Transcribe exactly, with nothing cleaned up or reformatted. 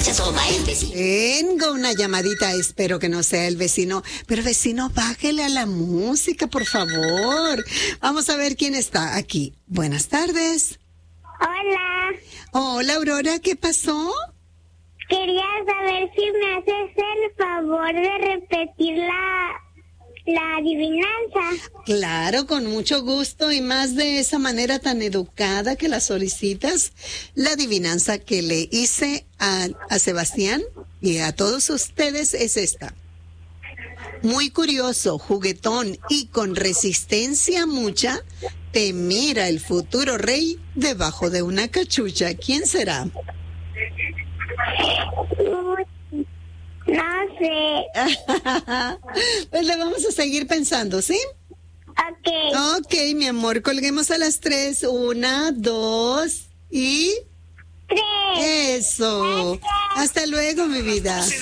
asoma el vecino. Tengo una llamadita, espero que no sea el vecino. Pero vecino, bájele a la música, por favor. Vamos a ver quién está aquí. Buenas tardes. Hola. Hola, Aurora, ¿qué pasó? Quería saber si me haces el favor de repetir la, la adivinanza. Claro, con mucho gusto y más de esa manera tan educada que la solicitas. La adivinanza que le hice a, a Sebastián y a todos ustedes es esta. Muy curioso, juguetón y con resistencia mucha, te mira el futuro rey debajo de una cachucha. ¿Quién será? Uy, no sé. Pues le vamos a seguir pensando, ¿sí? Ok. Ok, mi amor, colguemos a las tres. Una, dos y... Tres. Eso. Hasta luego, mi vida.